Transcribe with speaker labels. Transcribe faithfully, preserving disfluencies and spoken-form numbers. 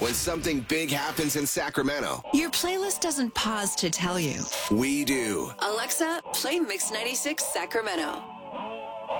Speaker 1: when something big happens in Sacramento.
Speaker 2: Your playlist doesn't pause to tell you.
Speaker 1: We do.
Speaker 2: Alexa, play Mix ninety-six Sacramento.